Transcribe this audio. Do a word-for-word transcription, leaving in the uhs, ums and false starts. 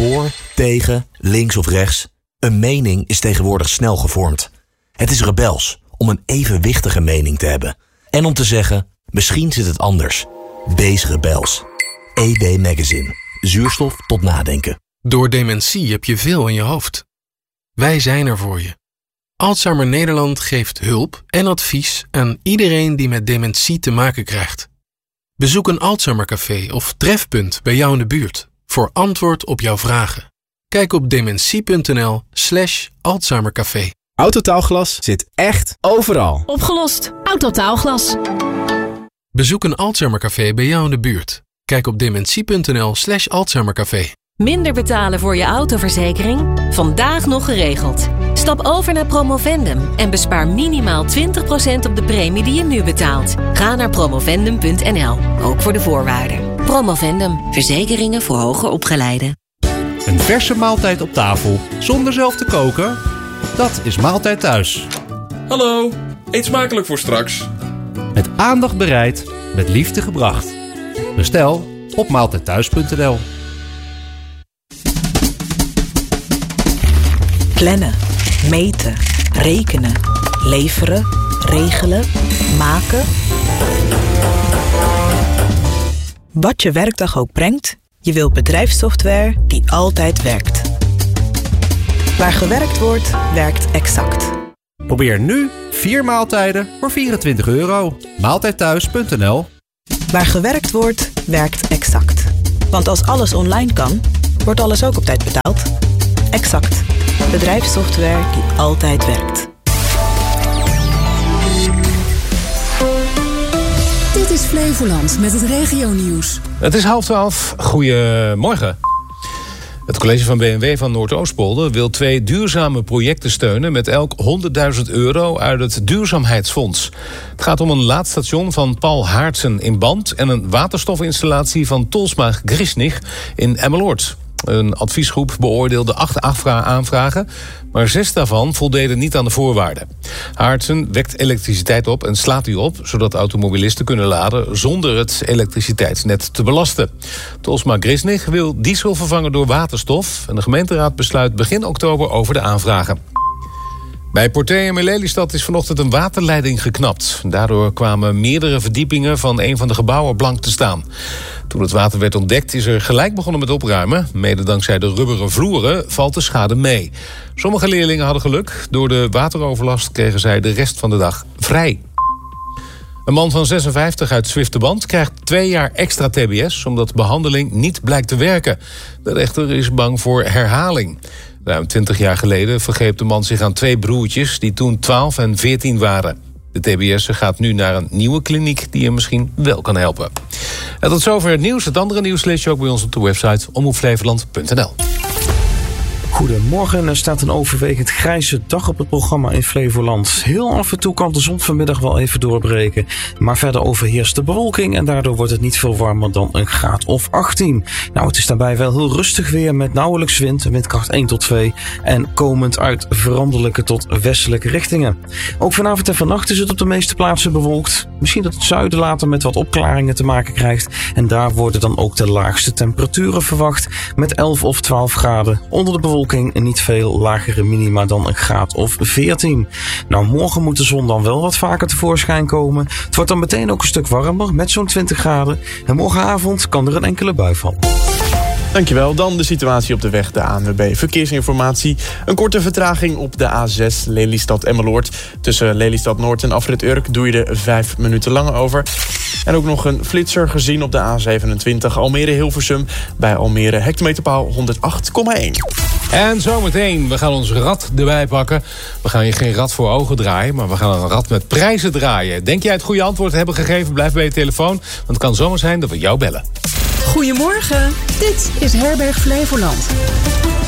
Voor, tegen, links of rechts. Een mening is tegenwoordig snel gevormd. Het is rebels om een evenwichtige mening te hebben. En om te zeggen, misschien zit het anders. Wees rebels. E W Magazine. Zuurstof tot nadenken. Door dementie heb je veel in je hoofd. Wij zijn er voor je. Alzheimer Nederland geeft hulp en advies aan iedereen die met dementie te maken krijgt. Bezoek een Alzheimercafé of trefpunt bij jou in de buurt voor antwoord op jouw vragen. Kijk op dementie.nl slash Alzheimercafé. Autotaalglas zit echt overal. Opgelost. Autotaalglas. Bezoek een Alzheimercafé bij jou in de buurt. Kijk op dementie.nl slash Alzheimercafé. Minder betalen voor je autoverzekering? Vandaag nog geregeld. Stap over naar Promovendum en bespaar minimaal twintig procent op de premie die je nu betaalt. Ga naar promovendum punt n l, ook voor de voorwaarden. Promovendum, verzekeringen voor hoger opgeleiden. Een verse maaltijd op tafel, zonder zelf te koken? Dat is Maaltijd Thuis. Hallo, eet smakelijk voor straks. Met aandacht bereid, met liefde gebracht. Bestel op maaltijdthuis punt n l. Plannen, meten, rekenen, leveren, regelen, maken. Wat je werkdag ook brengt, je wilt bedrijfssoftware die altijd werkt. Waar gewerkt wordt, werkt Exact. Probeer nu vier maaltijden voor vierentwintig euro. maaltijdthuis punt n l. Waar gewerkt wordt, werkt Exact. Want als alles online kan, wordt alles ook op tijd betaald. Exact. Bedrijfssoftware die altijd werkt. Dit is Flevoland met het regionieuws. Het is half twaalf. Goedemorgen. Het college van B N W van Noordoostpolder wil twee duurzame projecten steunen met elk honderdduizend euro uit het Duurzaamheidsfonds. Het gaat om een laadstation van Paul Haartsen in Band en een waterstofinstallatie van Tolsma Grisnig in Emmeloord. Een adviesgroep beoordeelde acht aanvragen, maar zes daarvan voldeden niet aan de voorwaarden. Haartsen wekt elektriciteit op en slaat die op, zodat automobilisten kunnen laden zonder het elektriciteitsnet te belasten. Tolsma Grisnig wil diesel vervangen door waterstof en de gemeenteraad besluit begin oktober over de aanvragen. Bij Porteum in Lelystad is vanochtend een waterleiding geknapt. Daardoor kwamen meerdere verdiepingen van een van de gebouwen blank te staan. Toen het water werd ontdekt is er gelijk begonnen met opruimen. Mede dankzij de rubberen vloeren valt de schade mee. Sommige leerlingen hadden geluk. Door de wateroverlast kregen zij de rest van de dag vrij. Een man van zesenvijftig uit Zwifterband krijgt twee jaar extra T B S... omdat behandeling niet blijkt te werken. De rechter is bang voor herhaling. Ruim twintig jaar geleden vergreep de man zich aan twee broertjes... die toen twaalf en veertien waren. De T B S'er gaat nu naar een nieuwe kliniek die hem misschien wel kan helpen. En tot zover het nieuws. Het andere nieuws lees je ook bij ons op de website omroep flevoland punt n l. Goedemorgen, er staat een overwegend grijze dag op het programma in Flevoland. Heel af en toe kan de zon vanmiddag wel even doorbreken, maar verder overheerst de bewolking en daardoor wordt het niet veel warmer dan een graad of achttien. Nou, het is daarbij wel heel rustig weer met nauwelijks wind, windkracht één tot twee en komend uit veranderlijke tot westelijke richtingen. Ook vanavond en vannacht is het op de meeste plaatsen bewolkt. Misschien dat het zuiden later met wat opklaringen te maken krijgt en daar worden dan ook de laagste temperaturen verwacht met elf of twaalf graden onder de bewolking. En niet veel lagere minima dan een graad of veertien. Nou, morgen moet de zon dan wel wat vaker tevoorschijn komen. Het wordt dan meteen ook een stuk warmer met zo'n twintig graden. En morgenavond kan er een enkele bui vallen. Dankjewel. Dan de situatie op de weg, de A N W B. Verkeersinformatie. Een korte vertraging op de A zes Lelystad-Emmeloord. Tussen Lelystad Noord en Afrit Urk doe je er vijf minuten langer over. En ook nog een flitser gezien op de A zevenentwintig Almere-Hilversum. Bij Almere hectometerpaal honderdacht komma één. En zometeen, we gaan ons rad erbij pakken. We gaan je geen rad voor ogen draaien, maar we gaan een rad met prijzen draaien. Denk jij het goede antwoord te hebben gegeven? Blijf bij je telefoon, want het kan zomaar zijn dat we jou bellen. Goedemorgen, dit is Herberg Flevoland.